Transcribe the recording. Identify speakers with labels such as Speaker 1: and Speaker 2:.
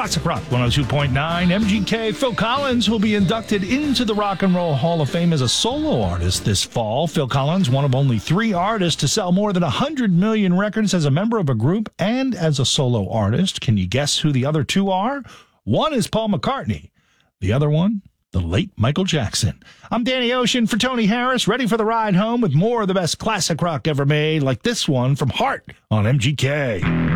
Speaker 1: Classic Rock 102.9. MGK Phil Collins will be inducted into the Rock and Roll Hall of Fame as a solo artist this fall. Phil Collins, one of only 3 artists to sell more than 100 million records as a member of a group and as a solo artist. Can you guess who the other 2 are? One is Paul McCartney. The other one, the late Michael Jackson. I'm Danny Ocean for Tony Harris, ready for the ride home with more of the best classic rock ever made, like this one from Heart on MGK.